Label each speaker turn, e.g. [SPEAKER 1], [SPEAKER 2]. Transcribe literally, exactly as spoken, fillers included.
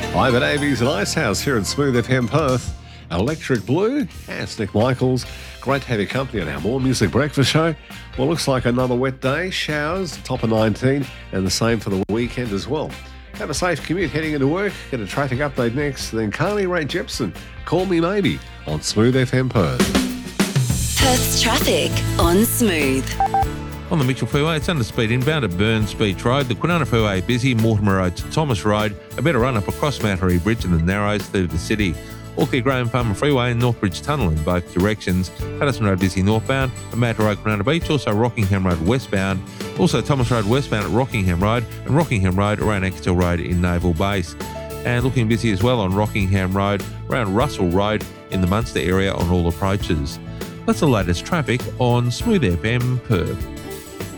[SPEAKER 1] I'm at A B's and Ice House here in Smooth F M Perth. Electric Blue, that's Nick Michaels. Great to have your company on our More Music Breakfast show. Well, looks like another wet day, showers, top of nineteen, and the same for the weekend as well. Have a safe commute heading into work. Get a traffic update next. Then Carly Rae Jepsen, Call Me Maybe on Smooth F M Perth.
[SPEAKER 2] Perth's traffic on Smooth.
[SPEAKER 3] On the Mitchell Freeway, it's under speed inbound at Burns Beach Road. The Kwinana Freeway busy, Mortimer Road to Thomas Road. A better run up across Mount Harry Bridge and the Narrows through the city. Orchid Graham Farmer Freeway and Northbridge Tunnel in both directions. Patterson Road busy northbound. And Mad Road Kwinana Beach, also Rockingham Road westbound. Also Thomas Road westbound at Rockingham Road and Rockingham Road around Exeter Road in Naval Base. And looking busy as well on Rockingham Road, around Russell Road in the Munster area on all approaches. That's the latest traffic on Smooth F M Perth.